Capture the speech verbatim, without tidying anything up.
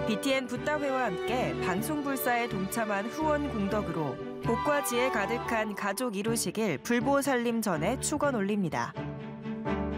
비티엔 붓다회와 함께 방송불사에 동참한 후원 공덕으로 복과 지혜 가득한 가족 이루시길 불보살림 전에 축원 올립니다.